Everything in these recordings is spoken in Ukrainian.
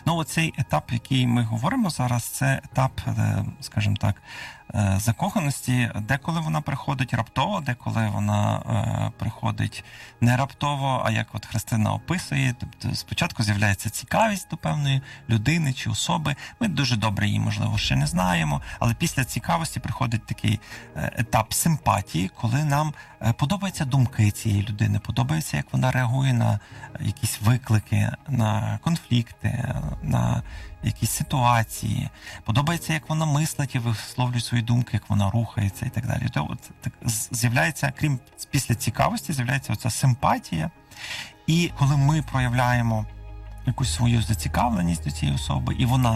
Ну, оцей етап, який ми говоримо зараз, це етап, скажімо так, закоханості. Деколи вона приходить раптово, деколи вона приходить не раптово, а як от Христина описує. Тобто спочатку з'являється цікавість до певної людини чи особи. Ми дуже добре її, можливо, ще не знаємо, але після цікавості приходить такий етап симпатії, коли нам подобаються думки цієї людини, подобається, як вона реагує на якісь виклики, на конфлікти, на якісь ситуації. Подобається, як вона мислить і висловлює свої думки, як вона рухається і так далі. То от так з'являється, крім після цікавості, з'являється оця симпатія. І коли ми проявляємо якусь свою зацікавленість до цієї особи,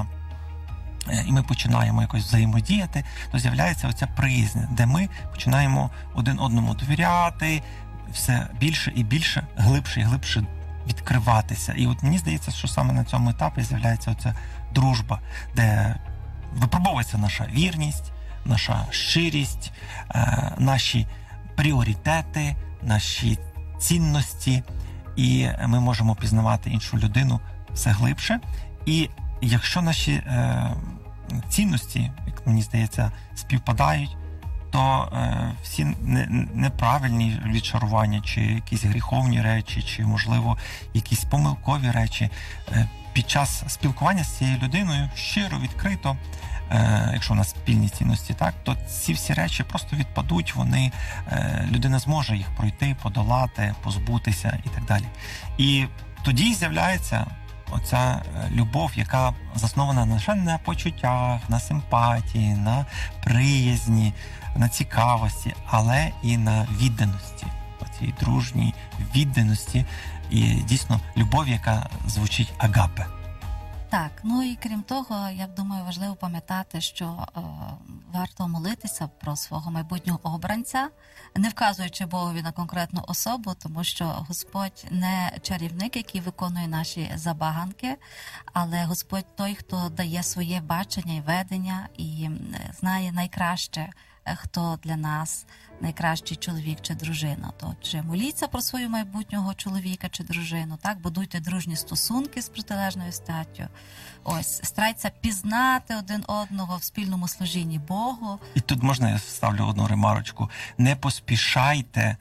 і ми починаємо якось взаємодіяти, то з'являється оця приязнь, де ми починаємо один одному довіряти, все більше і більше, глибше і глибше відкриватися. І от мені здається, що саме на цьому етапі з'являється оця дружба, де випробовується наша вірність, наша щирість, наші пріоритети, наші цінності, і ми можемо пізнавати іншу людину все глибше. І якщо наші цінності, як мені здається, співпадають, то всі неправильні відчарування, чи якісь гріховні речі, чи, можливо, якісь помилкові речі, під час спілкування з цією людиною щиро, відкрито, якщо у нас спільні цінності, так, то ці всі речі просто відпадуть, людина зможе їх пройти, подолати, позбутися і так далі. І тоді з'являється оця любов, яка заснована не лише на почуттях, на симпатії, на приязні, на цікавості, але і на відданості, оцій дружній відданості і дійсно любов, яка звучить агапе. Так, ну і крім того, я думаю, важливо пам'ятати, що варто молитися про свого майбутнього обранця, не вказуючи Богові на конкретну особу, тому що Господь не чарівник, який виконує наші забаганки, але Господь той, хто дає своє бачення і ведення і знає найкраще, хто для нас найкращий чоловік чи дружина. Отже, моліться про свого майбутнього чоловіка чи дружину, так, будуйте дружні стосунки з протилежною статтю. Ось, старайтеся пізнати один одного в спільному служінні Богу. І тут можна я вставлю одну ремарочку. Не поспішайте,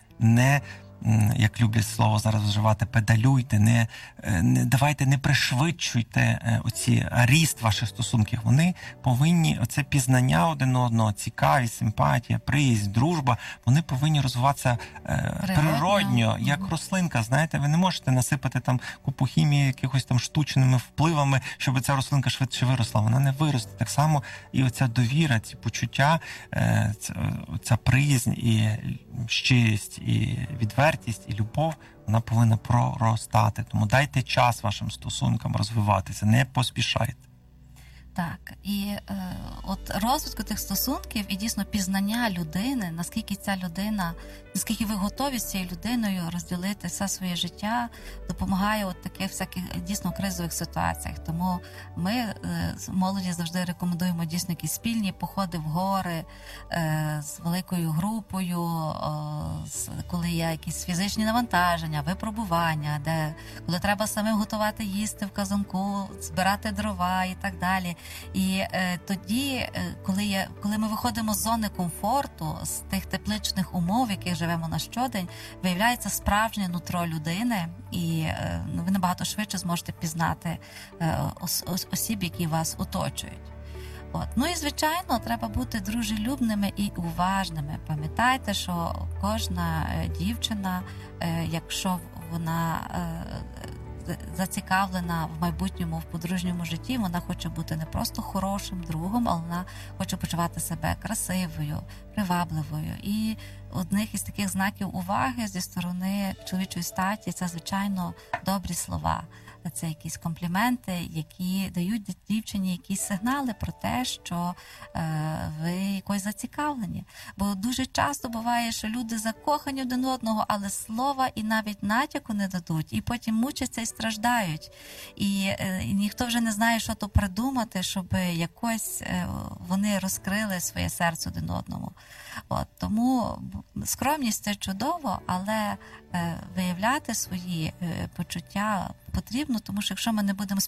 як люблять слово зараз вживати, педалюйте, давайте, не пришвидшуйте ріст ваших стосунків. Вони повинні, оце пізнання один одного, цікавість, симпатія, приязнь, дружба, вони повинні розвиватися природньо, як рослинка. Знаєте, ви не можете насипати там купу хімії, якихось там штучними впливами, щоб ця рослинка швидше виросла. Вона не виросте. Так само і оця довіра, ці почуття, ця приязнь і щирість, і відвертість, і любов, вона повинна проростати. Тому дайте час вашим стосункам розвиватися, не поспішайте. Так, і от розвитку тих стосунків і дійсно пізнання людини, наскільки ця людина, наскільки ви готові з цією людиною розділити все своє життя, допомагає от таких всяких дійсно кризових ситуаціях. Тому ми з молоді завжди рекомендуємо дійсно якісь спільні походи в гори з великою групою, коли є якісь фізичні навантаження, випробування, коли треба самим готувати їсти в казанку, збирати дрова і так далі. І тоді, коли ми виходимо з зони комфорту, з тих тепличних умов, в яких живемо на щодень, виявляється справжнє нутро людини, і ви набагато швидше зможете пізнати осіб, які вас оточують. Ну і, звичайно, треба бути дружелюбними і уважними. Пам'ятайте, що кожна дівчина, якщо вона зацікавлена в майбутньому, в подружньому житті, вона хоче бути не просто хорошим другом, але вона хоче почувати себе красивою, привабливою. І одних із таких знаків уваги зі сторони чоловічої статі – це, звичайно, добрі слова. Це якісь компліменти, які дають дівчині якісь сигнали про те, що ви якось зацікавлені. Бо дуже часто буває, що люди закохані один одного, але слова і навіть натяку не дадуть, і потім мучаться і страждають. І ніхто вже не знає, що то придумати, щоб якось вони розкрили своє серце один одному. Тому скромність – це чудово, але виявляти свої почуття потрібно, тому що якщо ми не будемо